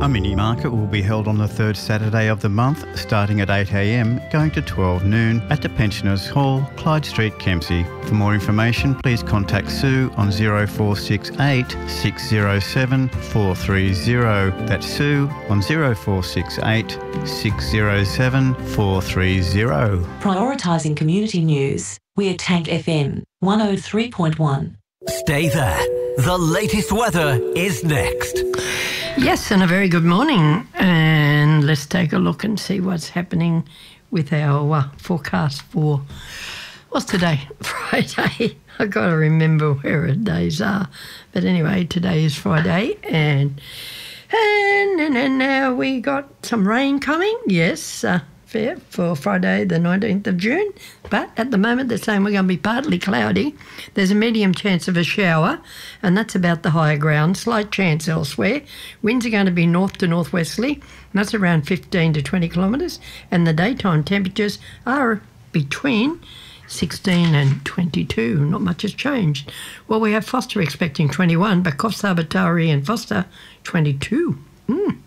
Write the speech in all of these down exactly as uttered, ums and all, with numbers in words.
A mini market will be held on the third Saturday of the month, starting at eight a m, going to twelve noon at the Pensioners Hall, Clyde Street, Kempsey. For more information, please contact Sue on zero four six eight, six zero seven, four three zero. That's Sue on zero four six eight, six zero seven, four three zero. Prioritising community news. We're Tank F M one oh three point one. Stay there. The latest weather is next. Yes, and a very good morning. And let's take a look and see what's happening with our uh, forecast for, what's today? Friday. I've got to remember where our days are. But anyway, today is Friday, and and, and, and now we got some rain coming. Yes, uh, fair for Friday the nineteenth of June, but at the moment they're saying we're going to be partly cloudy. There's a medium chance of a shower, and that's about the higher ground. Slight chance elsewhere. Winds are going to be north to northwesterly, and that's around fifteen to twenty kilometres, and the daytime temperatures are between sixteen and twenty-two. Not much has changed. Well, we have Foster expecting twenty-one, but Coffs Harbour, Taree and Foster twenty-two. Mm.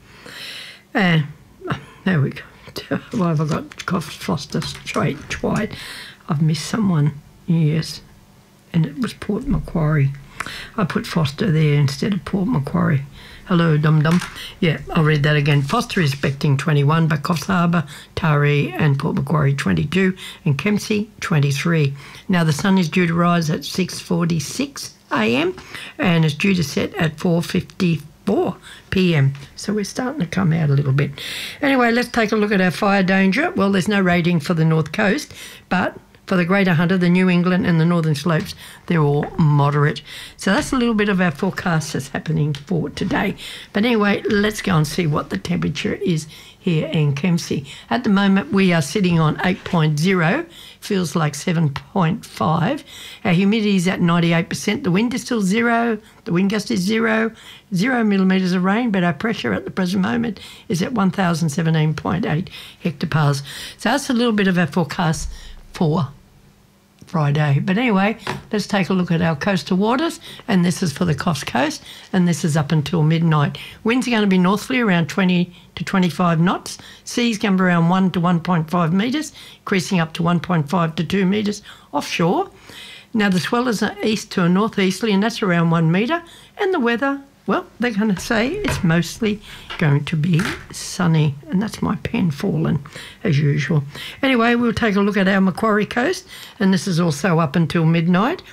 Uh, there we go. Why have I got Coffs, Foster, straight, Twite? I've missed someone. Yes. And it was Port Macquarie. I put Foster there instead of Port Macquarie. Hello, dum-dum. Yeah, I'll read that again. Foster is expecting twenty-one, but Coffs Harbour, Taree and Port Macquarie twenty-two, and Kempsey twenty-three. Now, the sun is due to rise at six forty-six a m and it's due to set at four fifty-four p m. So we're starting to come out a little bit. Anyway, let's take a look at our fire danger. Well, there's no rating for the North Coast, but for the Greater Hunter, the New England and the Northern Slopes, they're all moderate. So that's a little bit of our forecast that's happening for today. But anyway, let's go and see what the temperature is here in Kempsey. At the moment, we are sitting on eight point oh, feels like seven point five. Our humidity is at ninety-eight percent. The wind is still zero. The wind gust is zero. Zero millimetres of rain, but our pressure at the present moment is at one thousand seventeen point eight hectopascals. So that's a little bit of our forecast for Friday. But anyway, let's take a look at our coastal waters, and this is for the Coffs Coast, and this is up until midnight. Winds are going to be northerly around twenty to twenty-five knots. Seas going to be around one to one point five metres, increasing up to one point five to two metres offshore. Now, the swell is east to a northeasterly, and that's around one metre, and the weather, well, they're going to say it's mostly going to be sunny, and that's my pen fallen, as usual. Anyway, we'll take a look at our Macquarie Coast, and this is also up until midnight.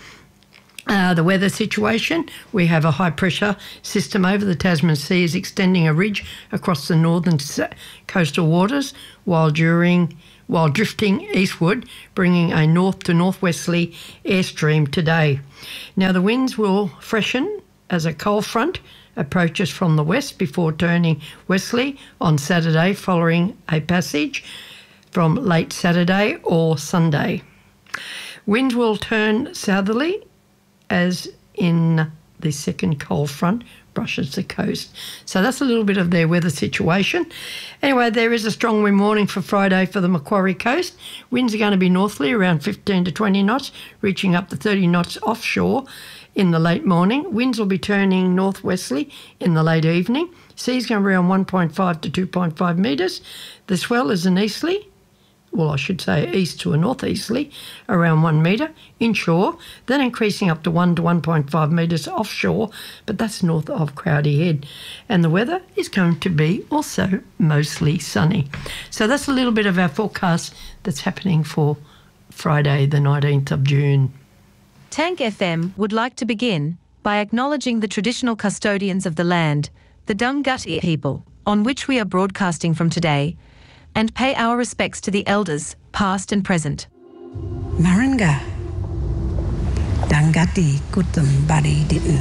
Uh, the weather situation, we have a high-pressure system over the Tasman Sea is extending a ridge across the northern coastal waters while during while drifting eastward, bringing a north to northwesterly airstream today. Now, the winds will freshen as a cold front approaches from the west before turning westerly on Saturday following a passage from late Saturday or Sunday. Winds will turn southerly as in the second cold front brushes the coast. So that's a little bit of their weather situation. Anyway, there is a strong wind warning for Friday for the Macquarie Coast. Winds are going to be northerly around fifteen to twenty knots, reaching up to thirty knots offshore in the late morning. Winds will be turning northwesterly in the late evening. Seas going to be around one point five to two point five metres. The swell is an easterly, well, I should say east to a northeasterly, around one metre inshore, then increasing up to one to one point five metres offshore, but that's north of Crowdy Head. And the weather is going to be also mostly sunny. So that's a little bit of our forecast that's happening for Friday the nineteenth of June. Tank F M would like to begin by acknowledging the traditional custodians of the land, the Dunghutti people, on which we are broadcasting from today, and pay our respects to the elders, past and present. Maranga, Dunghutti kutum bari ditu.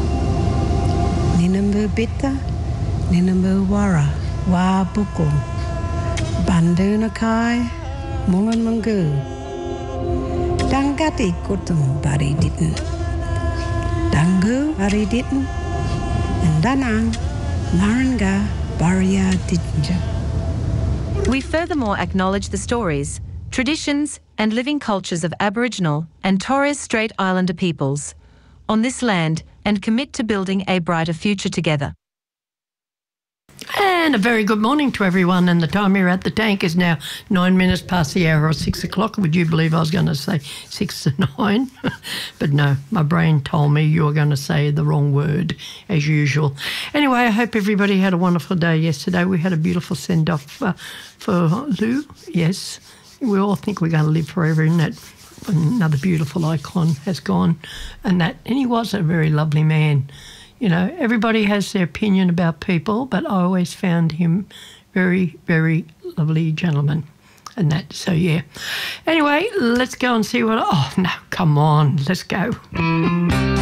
Ninambu bita, Ninambu wara, wa buku, Bandunakai, Mulan Mungu. Dunghutti kutum bari ditu. Dangu bari ditu. And Danang, Maranga, Baria Ditja. We furthermore acknowledge the stories, traditions and living cultures of Aboriginal and Torres Strait Islander peoples on this land and commit to building a brighter future together. And a very good morning to everyone. And the time here at the tank is now nine minutes past the hour of six o'clock. Would you believe I was going to say six to nine? But no, my brain told me you were going to say the wrong word as usual. Anyway, I hope everybody had a wonderful day yesterday. We had a beautiful send-off uh, for Lou. Yes, we all think we're going to live forever, isn't it? Another beautiful icon has gone, and that, and he was a very lovely man. You know, everybody has their opinion about people, but I always found him very, very lovely gentleman, and that. So yeah. Anyway, let's go and see what. Oh no, come on, let's go.